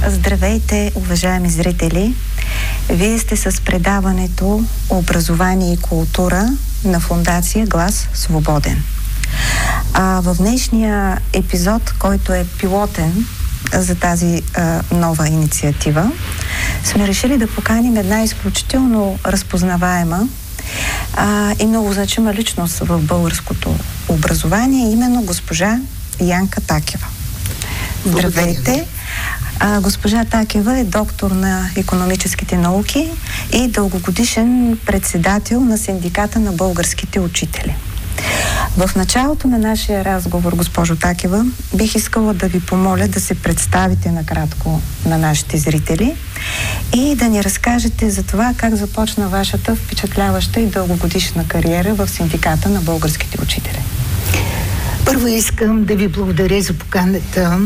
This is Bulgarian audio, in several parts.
Здравейте, уважаеми зрители! Вие сте с предаването Образование и култура на Фондация Глас Свободен. В днешния епизод, който е пилотен за тази нова инициатива, сме решили да поканим една изключително разпознаваема и много значима личност в българското образование, именно госпожа Янка Такева. Здравейте! Госпожа Такева е доктор на икономическите науки и дългогодишен председател на Синдиката на българските учители. В началото на нашия разговор, госпожо Такева, бих искала да ви помоля да се представите накратко на нашите зрители и да ни разкажете за това как започна вашата впечатляваща и дългогодишна кариера в Синдиката на българските учители. Първо искам да ви благодаря за поканата,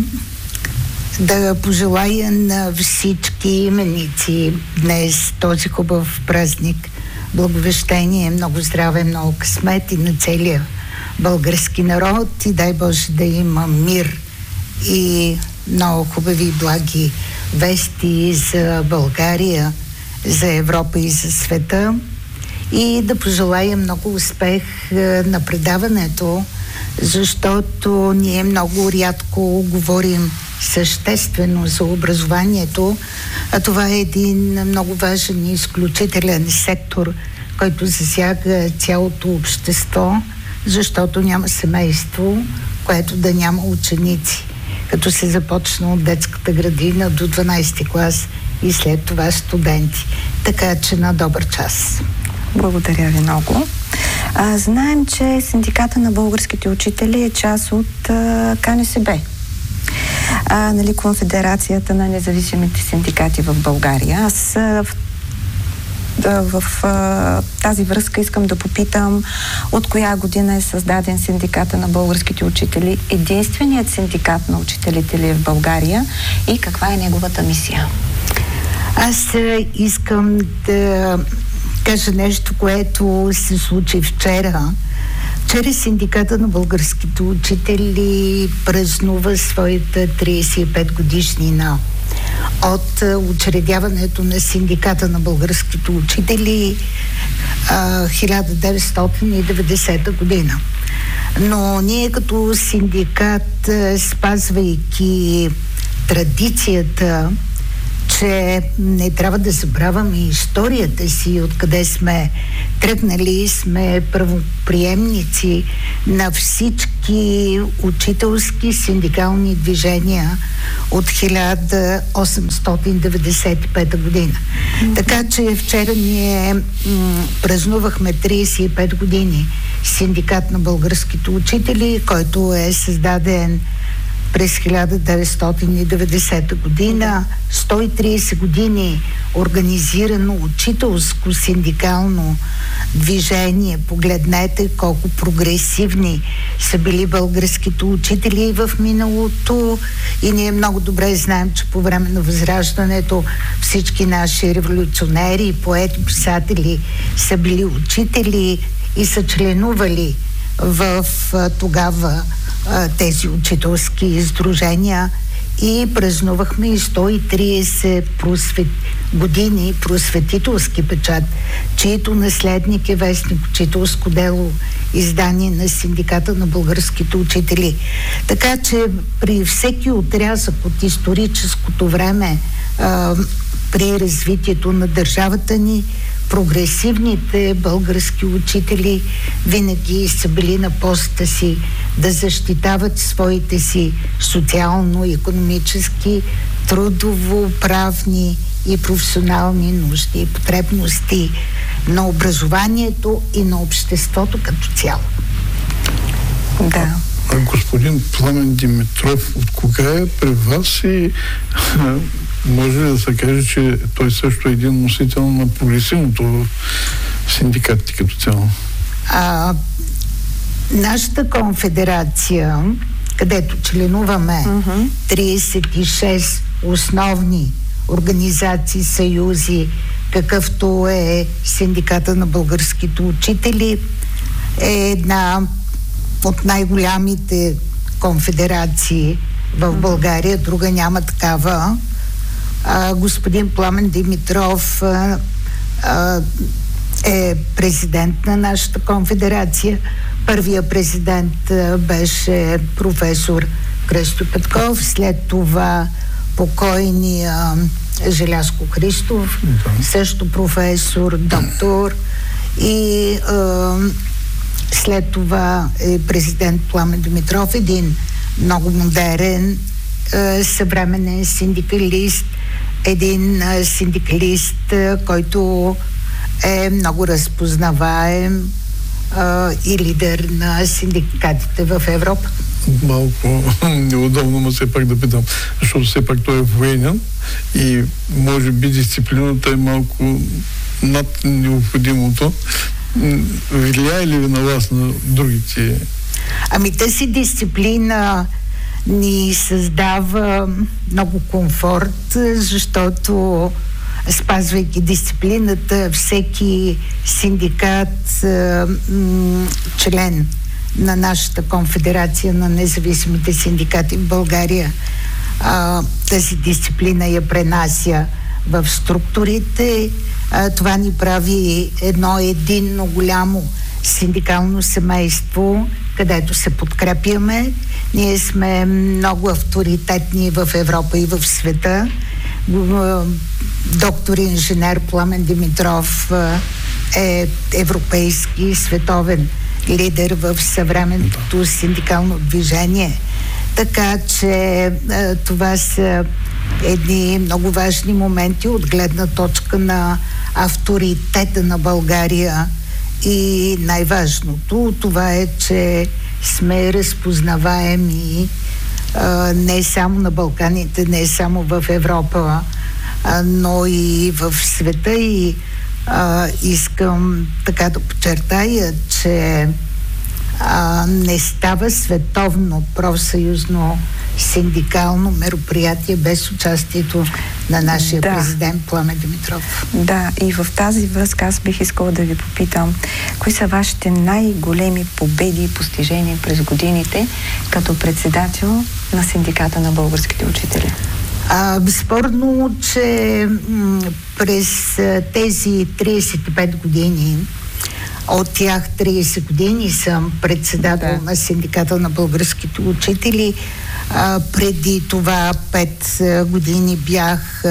да пожелая на всички именици днес този хубав празник благовещение, много здраве, много късмет и на целия български народ и дай Боже да има мир и много хубави благи вести за България, за Европа и за света и да пожелая много успех на предаването, защото ние много рядко говорим съществено за образованието, а това е един много важен и изключителен сектор, който засяга цялото общество, защото няма семейство, което да няма ученици, като се започна от детската градина до 12 клас и след това студенти. Така че на добър час. Благодаря ви много. Знаем, че Синдиката на българските учители е част от КНСБ. Конфедерацията на независимите синдикати в България. Аз в тази връзка искам да попитам от коя година е създаден Синдиката на българските учители, единственият синдикат на учителите ли е в България и каква е неговата мисия? Аз искам да кажа нещо, което се случи вчера. Вчера Синдиката на българските учители празнува своята 35 годишнина от учредяването на Синдиката на българските учители 1990 година. Но ние като синдикат, спазвайки традицията, че не трябва да забравяме историята си, откъде сме тръгнали, сме правоприемници на всички учителски синдикални движения от 1895 година. Така че вчера ние празнувахме 35 години Синдикат на българските учители, който е създаден през 1990 година, 130 години организирано учителско синдикално движение. Погледнете колко прогресивни са били българските учители в миналото и ние много добре знаем, че по време на Възраждането всички наши революционери, поети, писатели са били учители и са членували в тогава тези учителски издружения и празнувахме и 130 години просветителски печат, чието наследник е вестник Учителско дело, издание на Синдиката на българските учители. Така че при всеки отрязък от историческото време при развитието на държавата ни, прогресивните български учители винаги са били на поста си да защитават своите си социално-икономически, трудово-правни и професионални нужди и потребности на образованието и на обществото като цяло. Да. Господин Пламен Димитров, от кога е при вас и може да се каже, че той също е един носител на прогресивното в синдикатите като цяло? Нашата конфедерация, където членуваме 36 основни организации, съюзи, какъвто е Синдиката на българските учители, е една от най-голямите конфедерации в България. Друга няма такава. Господин Пламен Димитров е президент на нашата конфедерация. Първия президент беше професор Кръстю Петков, след това покойния Желязко Христов, също професор, доктор, и след това е президент Пламен Димитров, един много модерен съвременен синдикалист, един синдикалист, който е много разпознаваем и лидер на синдикатите в Европа. Малко неудобно, но все пак да питам, защото все пак той е военен и може би дисциплината е малко над необходимото. Влияе ли на вас, на другите? Ами тази дисциплина ни създава много комфорт, защото спазвайки дисциплината, всеки синдикат, член на нашата конфедерация на независимите синдикати в България, тази дисциплина я пренася в структурите. Това ни прави едно единно голямо синдикално семейство, където се подкрепяме. Ние сме много авторитетни в Европа и в света. Доктор инженер Пламен Димитров е европейски световен лидер в съвременното синдикално движение. Така че това са едни много важни моменти от гледна точка на авторитета на България. И най-важното това е, че сме разпознаваеми не само на Балканите, не само в Европа, но и в света. И искам така да подчертая, че не става световно профсъюзно синдикално мероприятие без участието на нашия президент Пламен Димитров. Да, и в тази връзка аз бих искала да ви попитам, кои са вашите най-големи победи и постижения през годините като председател на синдиката на българските учители? Безспорно, че през тези 35 години, от тях 30 години съм председател на синдиката на българските учители. Преди това 5 години бях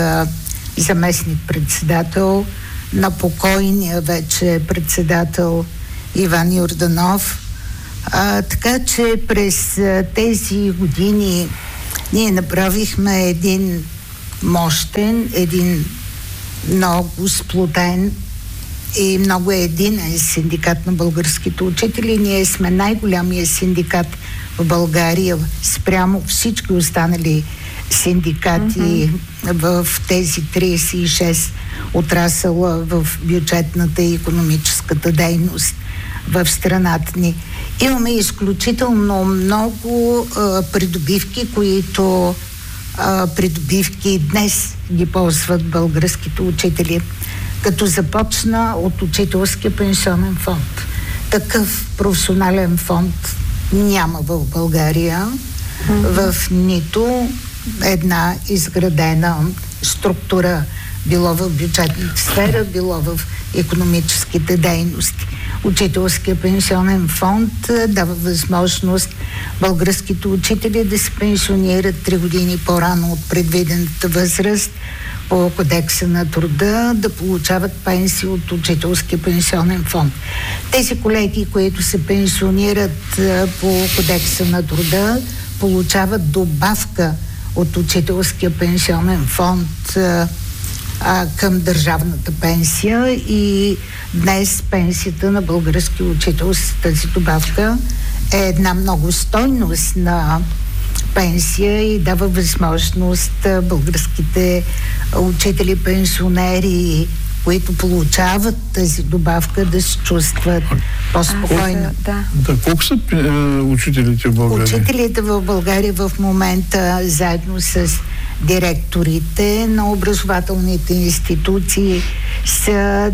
заместник-председател на покойния вече председател Иван Йорданов. Така че през тези години ние направихме един мощен, един много сплотен и много единен синдикат на българските учители. Ние сме най-голямия синдикат в България спрямо всички останали синдикати в тези 36 отрасъла в бюджетната и икономическата дейност в страната ни. Имаме изключително много придобивки, които придобивки днес ги ползват българските учители. Като започна от Учителския пенсионен фонд. Такъв професионален фонд няма в България, в нито една изградена структура, било в бюджетната сфера, било в икономическите дейности. Учителския пенсионен фонд дава възможност българските учители да се пенсионират 3 години по-рано от предвидената възраст по Кодекса на труда, да получават пенсии от Учителския пенсионен фонд. Тези колеги, които се пенсионират по Кодекса на труда, получават добавка от Учителския пенсионен фонд към държавната пенсия, и днес пенсията на български учител с тази добавка е една много стойностна пенсия и дава възможност българските учители, пенсионери, които получават тази добавка, да се чувстват по-спокойно. Колко са учителите в България? Учителите в България в момента, заедно с директорите на образователните институции, са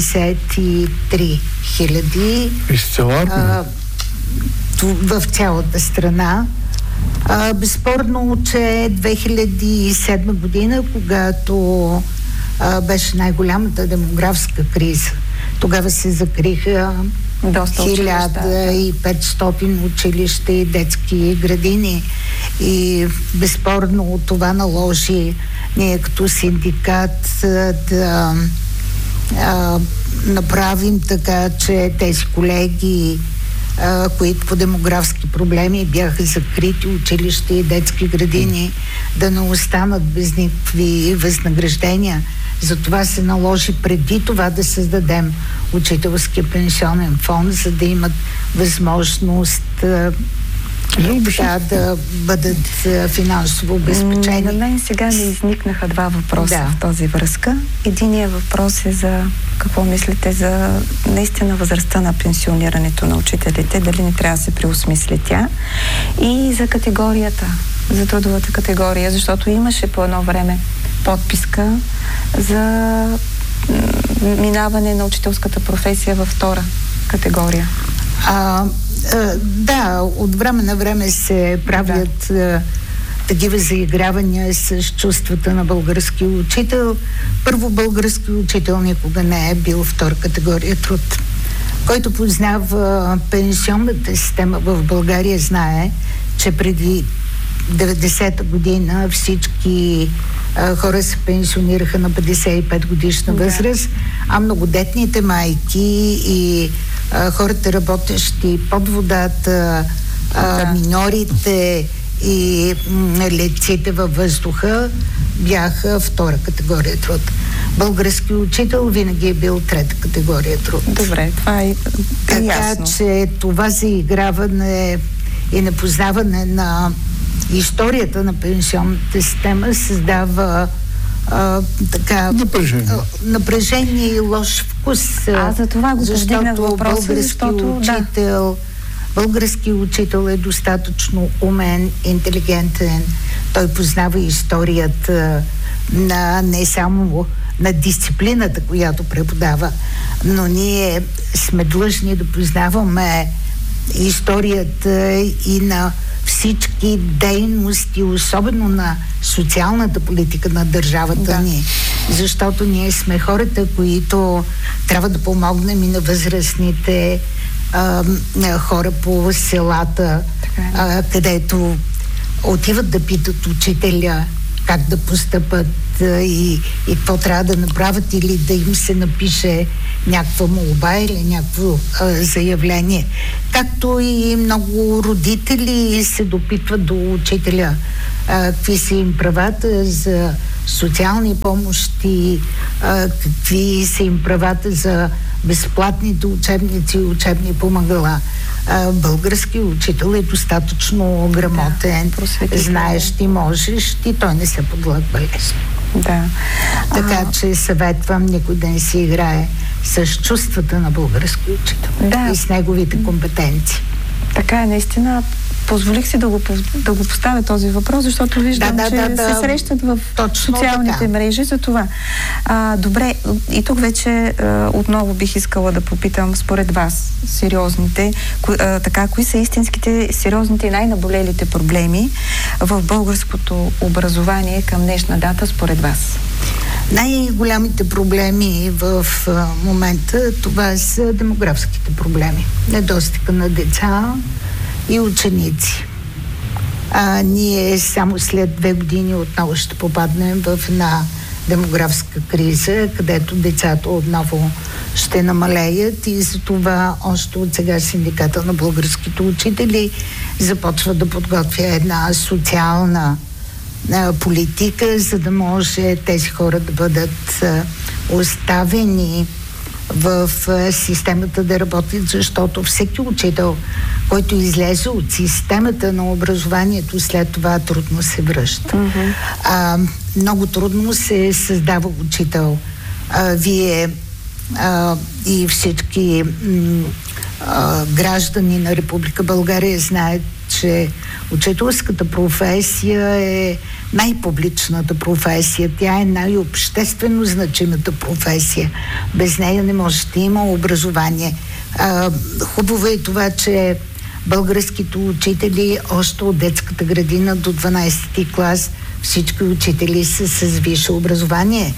93 хиляди. Изцялата? В цялата страна. Безспорно, че 2007 година, когато беше най-голямата демографска криза, тогава се закриха 1500 училища и детски градини. И безспорно това наложи ние като синдикат да направим така, че тези колеги, които по демографски проблеми бяха закрити училища и детски градини, да не останат без никакви възнаграждения. Затова се наложи преди това да създадем учителския пенсионен фонд, за да имат възможност да бъдат финансово обезпечени. На мен сега ми изникнаха два въпроса в този връзка. Единият въпрос е за какво мислите за наистина възрастта на пенсионирането на учителите, дали не трябва да се преосмисли тя, и за категорията, за трудовата категория, защото имаше по едно време подписка за минаване на учителската професия във втора категория. Да, от време на време се правят такива заигравания с чувствата на български учител. Първо, български учител никога не е бил втора категория труд. Който познава пенсионната система в България, знае, че преди 90-та година всички хора се пенсионираха на 55 годишна възраст, а многодетните майки и хората, работещи под водата, миньорите и летците във въздуха бяха втора категория труд. Български учител винаги е бил трета категория труд. Добре, това е така, ясно. че това заиграване и непознаване на историята на пенсионната система създава напрежение и лош вкус. За това го повдигнах въпроса, български учител е достатъчно умен, интелигентен. Той познава историята не само на дисциплината, която преподава, но ние сме длъжни да познаваме историята и на всички дейности, особено на социалната политика на държавата ни. Защото ние сме хората, които трябва да помогнем и на възрастните хора по селата, където отиват да питат учителя как да постъпат и какво трябва да направят, или да им се напише някаква молба или някакво заявление. Както и много родители се допитват до учителя какви са им правата за социални помощи, какви са им правата за безплатните учебници и учебни помагала. Български учител е достатъчно грамотен, знаеш, ти можеш, и той не се подлъгва лесно. Така че съветвам никой да не си играе с чувствата на български учител и с неговите компетенции. Така е, наистина. Позволих си да го поставя този въпрос, защото виждам, че се срещат в социалните мрежи за това. Добре, и тук вече отново бих искала да попитам според вас сериозните, кои са истинските, сериозните и най-наболелите проблеми в българското образование към днешна дата според вас? Най-голямите проблеми в момента това са демографските проблеми. Недостига на деца и ученици. Ние само след 2 години отново ще попаднем в една демографска криза, където децата отново ще намалеят, и за това още от сега синдиката на българските учители започва да подготвя една социална политика, за да може тези хора да бъдат оставени в системата да работят, защото всеки учител, който излезе от системата на образованието, след това трудно се връща. Много трудно се създава учител. Вие и всички граждани на Република България знаят, че учителската професия е най-публичната професия. Тя е най-обществено значимата професия. Без нея не може да има образование. Хубаво е това, че българските учители още от детската градина до 12-ти клас. Всички учители са с висше образование.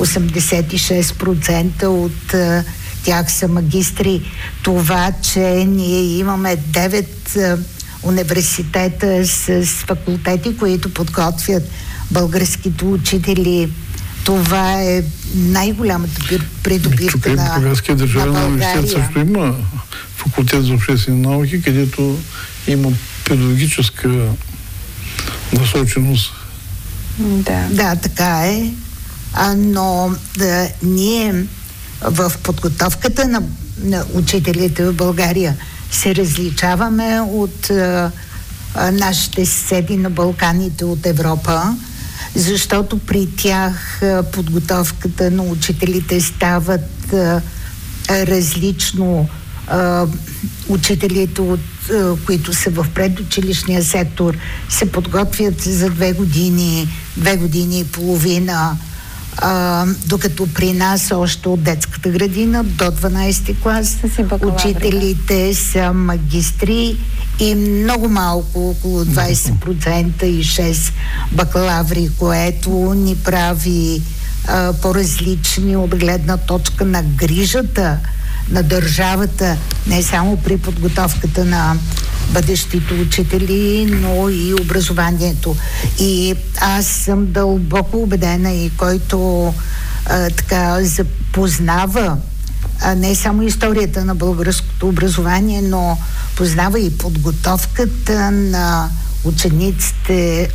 86% от тях са магистри. Това, че ние имаме 9 университета с факултети, които подготвят българските учители, това е най-голямата придобивка на България. Бургаския държавен университет също има факултет за обществени науки, където има педагогическа насоченост. Да, така е. Но ние в подготовката на учителите в България се различаваме от нашите съседи на Балканите от Европа, защото при тях подготовката на учителите стават различно. Учителите, които са в предучилищния сектор, се подготвят за 2 години, 2 години и половина, докато при нас още от детската градина до 12 клас учителите са магистри и много малко, около 20% и 6 бакалаври, което ни прави по-различни от гледна точка на грижата на държавата, не само при подготовката на бъдещите учители, но и образованието. И аз съм дълбоко убедена, и който така запознава не само историята на българското образование, но познава и подготовката на учениците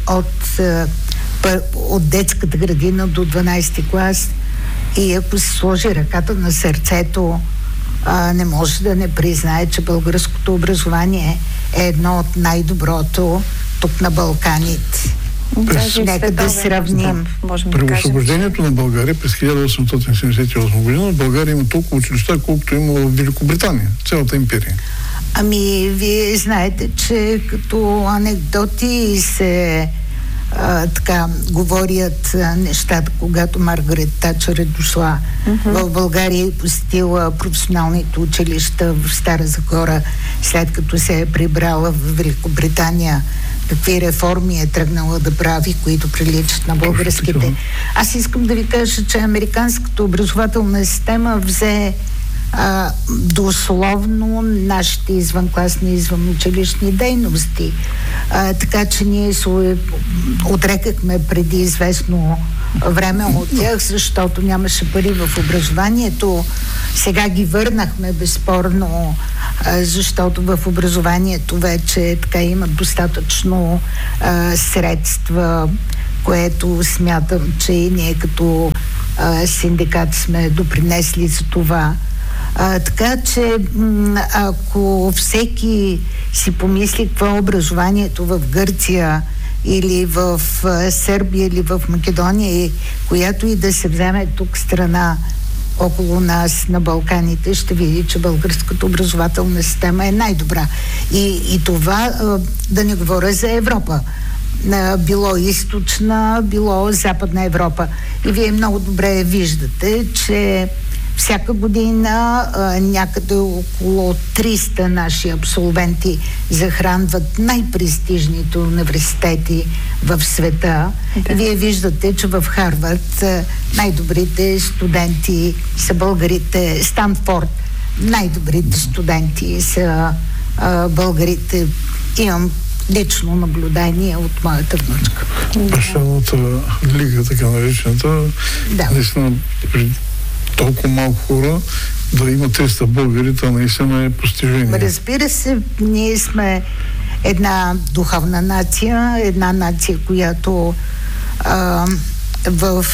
от детската градина до 12 клас. И ако се сложи ръката на сърцето, не може да не признае, че българското образование е едно от най-доброто тук на Балканите. Нека да сравним. При освобождението на България през 1878 година в България има толкова училища, колкото има в Великобритания, цялата империя. Ами, вие знаете, че като анекдоти се така говорят нещата, когато Маргарет Тачър е дошла в България и посетила професионалните училища в Стара Загора, след като се е прибрала в Великобритания, какви реформи е тръгнала да прави, които приличат на българските. Аз искам да ви кажа, че американската образователна система взе дословно нашите извънкласни, извънучилищни дейности. Така че ние се отрекахме преди известно време от тях, защото нямаше пари в образованието. Сега ги върнахме безспорно, защото в образованието вече така имат достатъчно средства, което смятам, че и ние като синдикат сме допринесли за това. Така че ако всеки си помисли какво е образованието в Гърция или в Сърбия или в Македония, и която и да се вземе тук страна около нас на Балканите, ще види, че българската образователна система е най-добра. И това, да не говоря за Европа, било източна, било западна Европа. И вие много добре виждате, че всяка година някъде около 300 наши абсолвенти захранват най-престижните университети в света. Да. Вие виждате, че в Харвард най-добрите студенти са българите. Станфорд най-добрите студенти са българите. Имам лично наблюдение от моята внучка. Бащаната лига, така наречената, наистина толкова малко хора да има 300 българи, това наистина е постижение. Разбира се, ние сме една духовна нация, една нация, която в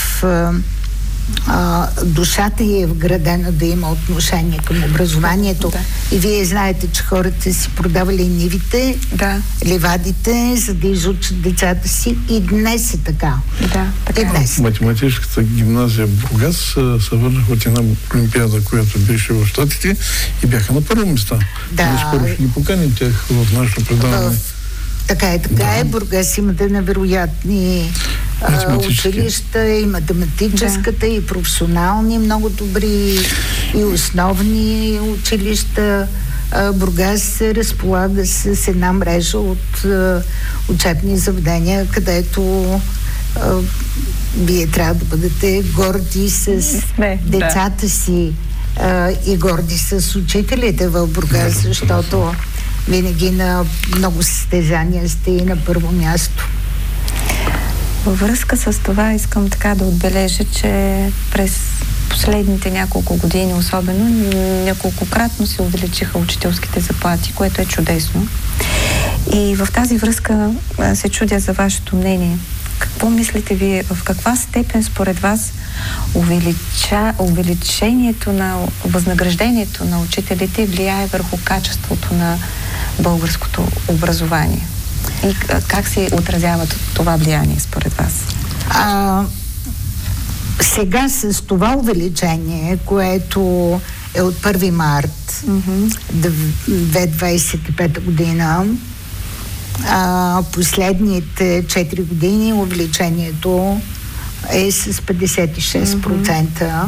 душата й е вградена да има отношение към образованието. Да. И вие знаете, че хората си продавали нивите, ливадите, за да изучат децата си. И днес е така. Да, така. И днес. Математическата гимназия в Бургас се върнаха от една олимпиада, която беше в Щатите, и бяха на първо места. Да. Скоро ще ги поканим тях в нашето предаване. Така е. Бургас имате невероятни училища, и математическата, и професионални, много добри, и основни училища. Бургас разполага с една мрежа от учебни заведения, където вие трябва да бъдете горди с децата си и горди с учителите в Бургас, защото винаги на много състезания сте и на първо място. Във връзка с това искам така да отбележа, че през последните няколко години особено няколкократно се увеличиха учителските заплати, което е чудесно. И в тази връзка се чудя за вашето мнение. Какво мислите вие, в каква степен според вас увеличението на възнаграждението на учителите влияе върху качеството на българското образование? И как се отразява това влияние според вас? Сега с това увеличение, което е от 1 март 2025 година, последните 4 години увеличението е с 56%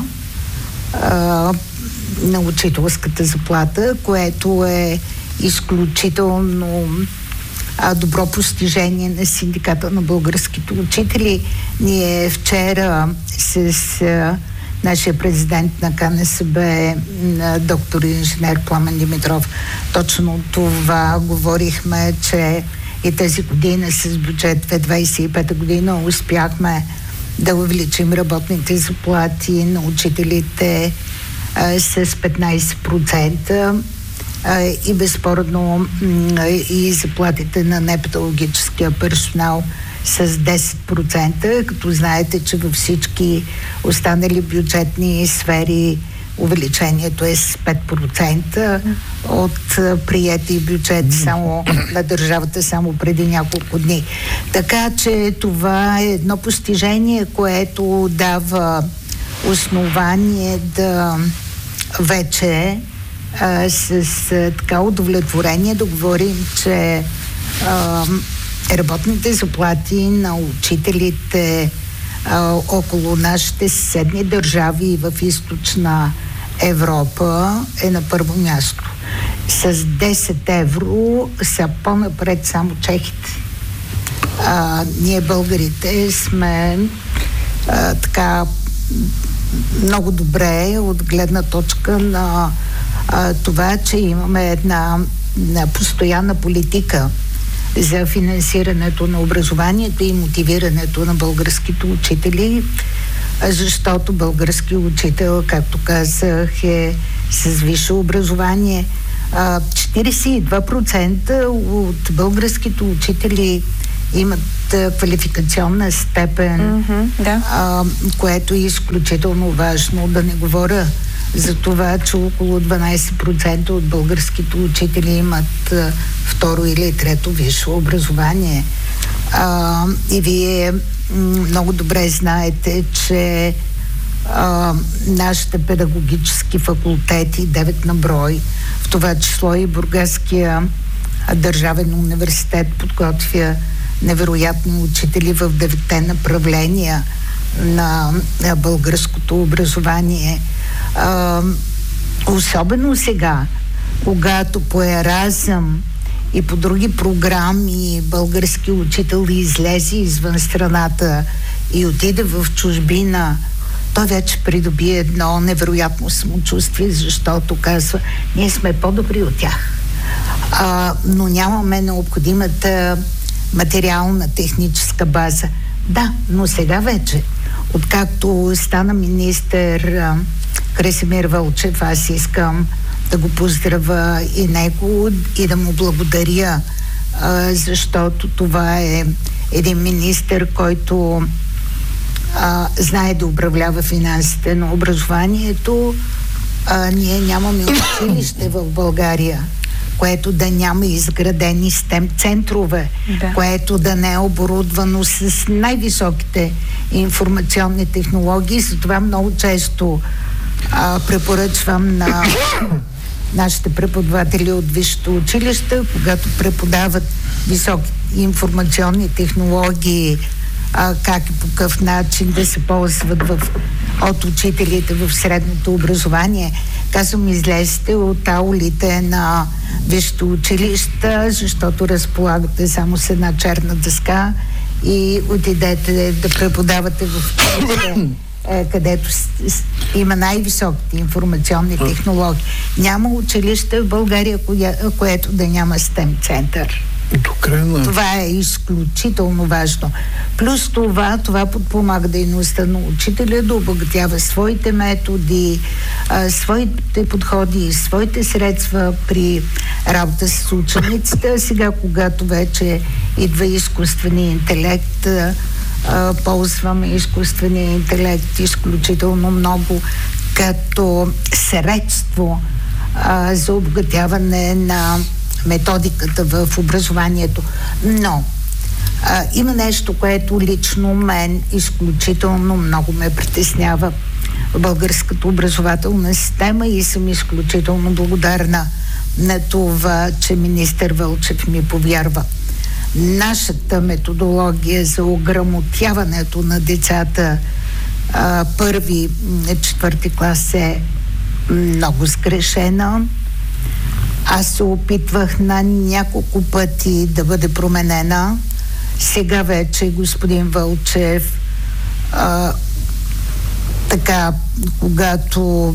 на учителската заплата, което е изключително добро постижение на Синдиката на българските учители. Ние вчера с нашия президент на КНСБ, доктор инженер Пламен Димитров, точно това говорихме, че и тази година с бюджет 2025 година успяхме да увеличим работните заплати на учителите с 15%. И безспорно и заплатите на непедагогическия персонал с 10%, като знаете, че във всички останали бюджетни сфери увеличението е с 5% от приети бюджет само на държавата само преди няколко дни. Така че това е едно постижение, което дава основание да вече с така удовлетворение да говорим, че работните заплати на учителите около нашите съседни държави в източна Европа е на първо място. С 10 евро са по-напред само чехите. Ние българите сме така много добре от гледна точка на това, че имаме една постоянна политика за финансирането на образованието и мотивирането на българските учители, защото български учител, както казах, е с висше образование. 42% от българските учители имат квалификационна степен, което е изключително важно. Да не говоря за това, че около 12% от българските учители имат второ или трето висше образование. И вие много добре знаете, че нашите педагогически факултети, 9 на брой, в това число и Бургаския държавен университет, подготвя невероятни учители в 9 направления на българското образование. Особено сега, когато по Еразъм и по други програми български учител излезе извън страната и отиде в чужбина, той вече придоби едно невероятно самочувствие, защото казва, ние сме по-добри от тях, но нямаме необходимата материална техническа база. Да, но сега вече, откакто стана министър Красимир Вълчев, аз искам да го поздравя и него и да му благодаря, защото това е един министър, който знае да управлява финансите на образованието. Ние нямаме училище в България, което да няма изградени STEM центрове, което да не е оборудвано с най-високите информационни технологии. Затова много често препоръчвам на нашите преподаватели от висшето училище, когато преподават високи информационни технологии как и по какъв начин да се ползват от учителите в средното образование. Казвам, излезте от аулите на висшите училища, защото разполагате само с една черна дъска и отидете да преподавате в където има най-високите информационни технологии. Няма училище в България, което да няма STEM център. Това е изключително важно. Плюс това подпомага дейността на учителя да обогатява своите методи, своите подходи, своите средства при работа с учениците. Сега, когато вече идва изкуствения интелект, ползваме изкуствения интелект изключително много като средство за обогатяване на методиката в образованието. Но има нещо, което лично мен изключително много ме притеснява в българската образователна система и съм изключително благодарна на това, че министър Вълчев ми повярва. Нашата методология за ограмотяването на децата първи, четвърти клас е много сгрешена. Аз се опитвах на няколко пъти да бъде променена. Сега вече господин Вълчев когато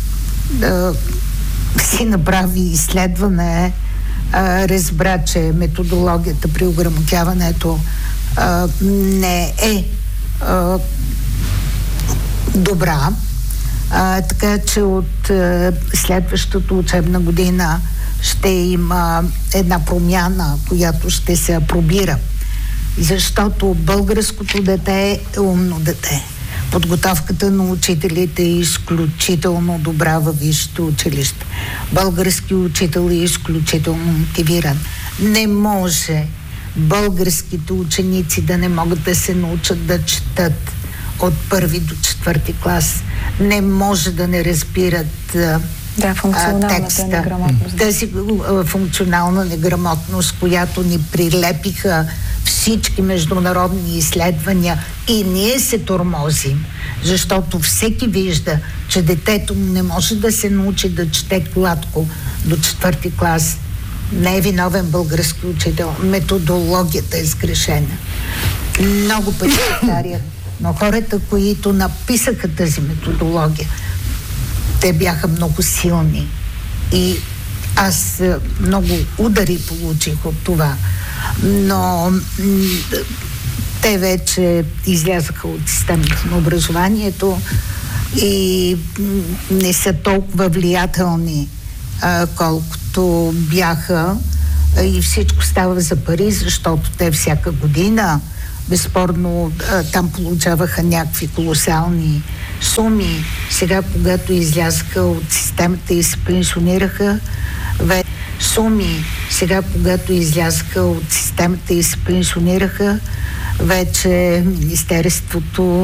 си направи изследване, разбра, че методологията при ограмотяването не е добра. Така че от следващата учебна година ще има една промяна, която ще се апробира. Защото българското дете е умно дете. Подготовката на учителите е изключително добра във висшите училища. Български учител е изключително мотивиран. Не може българските ученици да не могат да се научат да четат от първи до четвърти клас. Не може да не разбират текста. Неграмотност. Тази функционална неграмотност, която ни прилепиха всички международни изследвания и ние се тормозим, защото всеки вижда, че детето не може да се научи да чете гладко до четвърти клас. Не е виновен български учител. Методологията е сгрешена. Много пъти повтарях, но хората, които написаха тази методология, те бяха много силни и аз много удари получих от това. Но те вече излязаха от системата на образованието и не са толкова влиятелни, колкото бяха, и всичко става за пари, защото те всяка година безспорно там получаваха някакви колосални суми. Сега, когато излязаха от системата и се пенсионираха, вече Министерството